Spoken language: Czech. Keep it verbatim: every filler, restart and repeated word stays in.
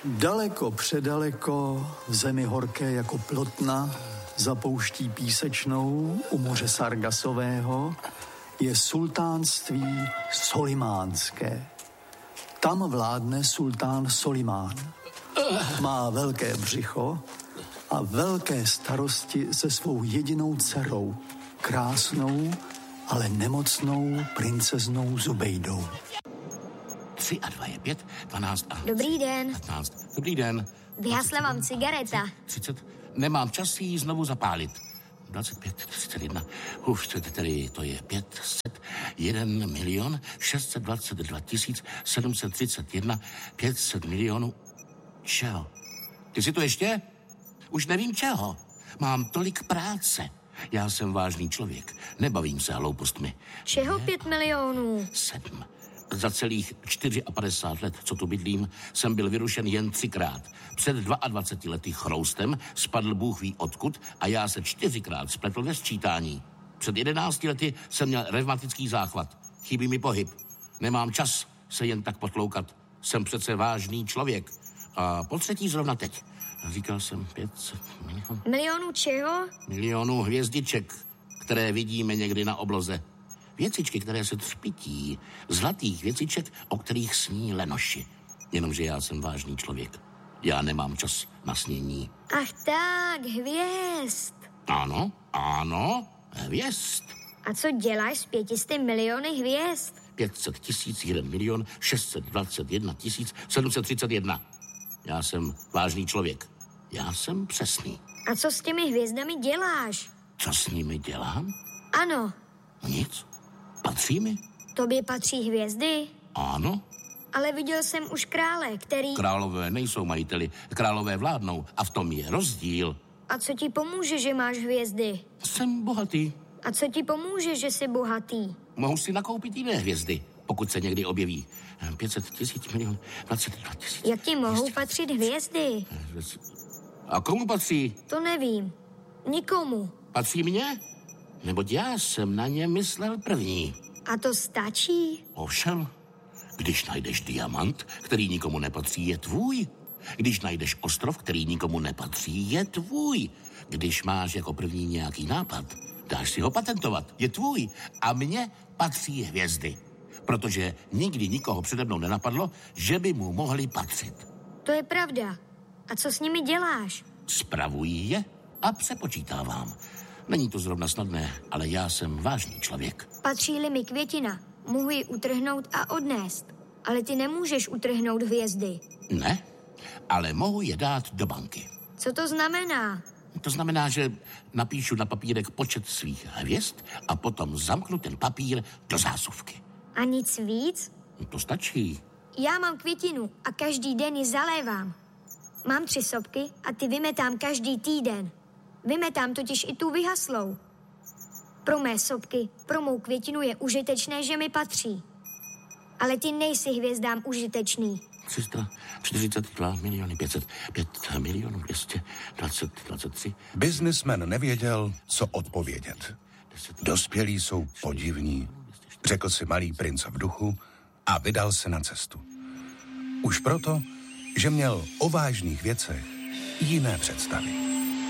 Daleko předaleko, v zemi horké jako plotna, za pouští písečnou u moře Sargasového, je sultánství Solimánské. Tam vládne sultán Solimán. Má velké břicho a velké starosti se svou jedinou dcerou, krásnou, ale nemocnou princeznou Zubejdou. Tři a dva je pět, dvanáct a... Dobrý den. patnáct. Dobrý den. Vyhasla vám cigareta. třicet. Nemám čas si ji znovu zapálit. dvacet pět, třicet jedna. Uf, tedy to je pět set jeden milion šest set dvacet dva tisíc sedm set třicet jedna pět set milionů. Čeho? Ty si to ještě? Už nevím čeho. Mám tolik práce. Já jsem vážný člověk. Nebavím se hloupostmi. Čeho pět milionů? Sedm. Za celých padesát čtyři let, co tu bydlím, jsem byl vyrušen jen třikrát. Před dvaceti dvěma lety chroustem spadl Bůh ví odkud a já se čtyřikrát spletl ve sčítání. Před jedenácti lety jsem měl revmatický záchvat. Chybí mi pohyb. Nemám čas se jen tak potloukat. Jsem přece vážný člověk. A po třetí zrovna teď. Říkal jsem pět set milionů. Milionů čeho? Milionů hvězdiček, které vidíme někdy na obloze. Věcičky, které se třpití. Zlatých věciček, o kterých sní lenoši. Jenomže já jsem vážný člověk. Já nemám čas na snění. Ach tak, hvězd. Ano, ano, hvězd. A co děláš s pětisty miliony hvězd? pět set tisíc, jeden milion, šest set dvacet jedna tisíc, sedm set třicet jedna. Já jsem vážný člověk. Já jsem přesný. A co s těmi hvězdami děláš? Co s nimi dělám? Ano. Nic. Patří mi? Tobě patří hvězdy? Ano. Ale viděl jsem už krále, který... Králové nejsou majiteli, králové vládnou a v tom je rozdíl. A co ti pomůže, že máš hvězdy? Jsem bohatý. A co ti pomůže, že jsi bohatý? Mohu si nakoupit jiné hvězdy, pokud se někdy objeví. pět set tisíc, milion, dvacet dva tisíc. Jak ti mohou patřit hvězdy? A komu patří? To nevím. Nikomu. Patří mně? Neboť já jsem na ně myslel první. A to stačí? Ovšem, když najdeš diamant, který nikomu nepatří, je tvůj. Když najdeš ostrov, který nikomu nepatří, je tvůj. Když máš jako první nějaký nápad, dáš si ho patentovat, je tvůj. A mně patří hvězdy. Protože nikdy nikoho přede mnou nenapadlo, že by mu mohly patřit. To je pravda. A co s nimi děláš? Spravuji je a přepočítávám. Není to zrovna snadné, ale já jsem vážný člověk. Patří-li mi květina, mohu ji utrhnout a odnést. Ale ty nemůžeš utrhnout hvězdy. Ne, ale mohu je dát do banky. Co to znamená? To znamená, že napíšu na papírek počet svých hvězd a potom zamknu ten papír do zásuvky. A nic víc? To stačí. Já mám květinu a každý den ji zalévám. Mám tři sopky a ty vymetám každý týden. Vymetám totiž i tu vyhaslou. Pro mé sopky, pro mou květinu je užitečné, že mi patří. Ale ty nejsi hvězdám užitečný. tři sta čtyřicet dva miliony pět set pět milionů dvě stě dvacet dvacet tři. Biznismen nevěděl, co odpovědět. Dospělí jsou podivní, řekl si malý princ v duchu a vydal se na cestu. Už proto, že měl o vážných věcech jiné představy.